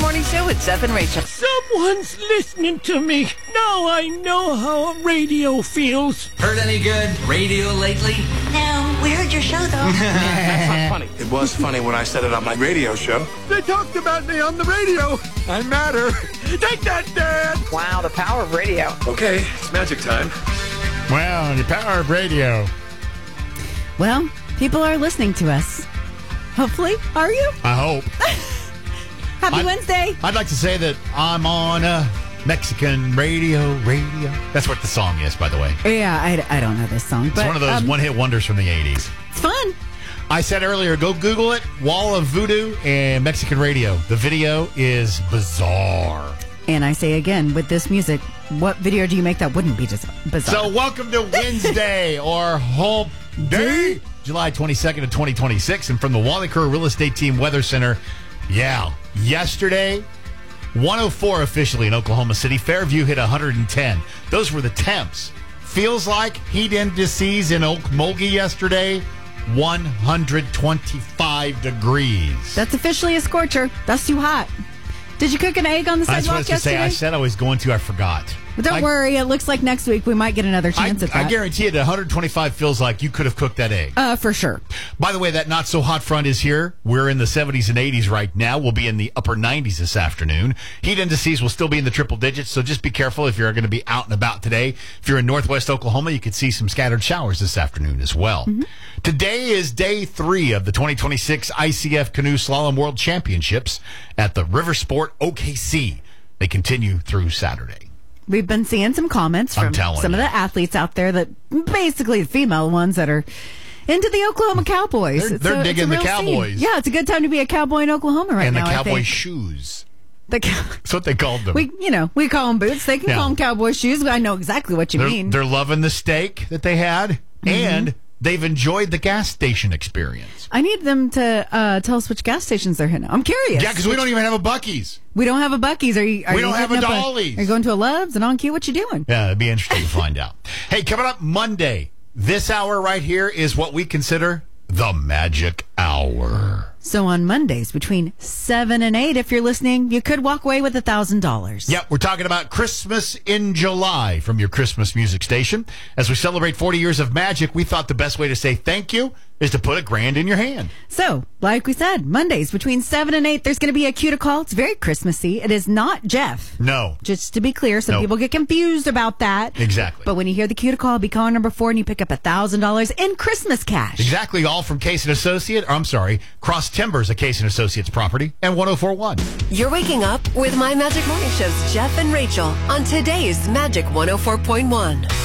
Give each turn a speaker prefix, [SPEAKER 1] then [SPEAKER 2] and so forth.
[SPEAKER 1] Morning Show with Jeff and Rachel.
[SPEAKER 2] Someone's listening to me. Now I know how a radio feels.
[SPEAKER 3] Heard any good radio lately?
[SPEAKER 4] No, we heard your show, though.
[SPEAKER 2] That's not funny.
[SPEAKER 5] It was funny when I said it on my radio show.
[SPEAKER 2] They talked about me on the radio. I matter. Take that, Dad.
[SPEAKER 1] Wow, the power of radio.
[SPEAKER 5] Okay, it's magic time.
[SPEAKER 6] Wow, the power of radio.
[SPEAKER 7] Well, people are listening to us. Hopefully. Are you?
[SPEAKER 6] I hope.
[SPEAKER 7] Happy Wednesday.
[SPEAKER 6] I'd like to say that I'm on Mexican radio. That's what the song is, by the way.
[SPEAKER 7] Yeah, I don't know this song.
[SPEAKER 6] It's one of those one-hit wonders from the 80s.
[SPEAKER 7] It's fun.
[SPEAKER 6] I said earlier, go Google it, Wall of Voodoo and Mexican radio. The video is bizarre.
[SPEAKER 7] And I say again, with this music, what video do you make that wouldn't be just bizarre?
[SPEAKER 6] So welcome to Wednesday, or Hump Day, July 22nd of 2026. And from the Wally Kerr Real Estate Team Weather Center, yesterday, 104 officially in Oklahoma City. Fairview hit 110. Those were the temps. Feels like heat indices in Okmulgee yesterday, 125 degrees.
[SPEAKER 7] That's officially a scorcher. That's too hot. Did you cook an egg on the
[SPEAKER 6] That's what I
[SPEAKER 7] sidewalk
[SPEAKER 6] was going to say.
[SPEAKER 7] yesterday?
[SPEAKER 6] I said I was going to. I forgot.
[SPEAKER 7] But don't worry. It looks like next week we might get another chance at that.
[SPEAKER 6] I guarantee it, 125 feels like you could have cooked that egg.
[SPEAKER 7] For sure.
[SPEAKER 6] By the way, that not so hot front is here. We're in the 70s and 80s right now. We'll be in the upper 90s this afternoon. Heat indices will still be in the triple digits, so just be careful if you're going to be out and about today. If you're in northwest Oklahoma, you could see some scattered showers this afternoon as well. Mm-hmm. Today is day 3 of the 2026 ICF Canoe Slalom World Championships at the River Sport OKC. They continue through Saturday.
[SPEAKER 7] We've been seeing some comments from some of the athletes out there, that basically the female ones that are into the Oklahoma Cowboys.
[SPEAKER 6] They're digging the Cowboys.
[SPEAKER 7] Scene. Yeah, it's a good time to be a cowboy in Oklahoma right now.
[SPEAKER 6] And the cowboy shoes. That's what they called them.
[SPEAKER 7] We call them boots. They can call them cowboy shoes. I know exactly what you mean.
[SPEAKER 6] They're loving the steak that they had, and they've enjoyed the gas station experience.
[SPEAKER 7] I need them to tell us which gas stations they're hitting. I'm curious.
[SPEAKER 6] Yeah, because we don't even have a Buc-ee's.
[SPEAKER 7] We don't have a Buc-ee's. We
[SPEAKER 6] don't have a Dolly's.
[SPEAKER 7] Are you going to a Love's and on cue? What you doing?
[SPEAKER 6] Yeah, it'd be interesting to find out. Hey, coming up Monday, this hour right here is what we consider the magic hour.
[SPEAKER 7] So on Mondays between 7 and 8, if you're listening, you could walk away with $1,000.
[SPEAKER 6] Yep, we're talking about Christmas in July from your Christmas music station. As we celebrate 40 years of magic, we thought the best way to say thank you is to put $1,000 in your hand.
[SPEAKER 7] So, like we said, Mondays between 7 and 8, there's going to be a cue to call. It's very Christmassy. It is not Jeff.
[SPEAKER 6] No.
[SPEAKER 7] Just to be clear, some people get confused about that.
[SPEAKER 6] Exactly.
[SPEAKER 7] But when you hear the cue to call, be caller number 4 and you pick up $1,000 in Christmas cash.
[SPEAKER 6] Exactly, all from Case & Associate, Cross Timbers, a Case & Associates property, and 104.1.
[SPEAKER 8] You're waking up with My Magic Morning Show's Jeff and Rachel on today's Magic 104.1.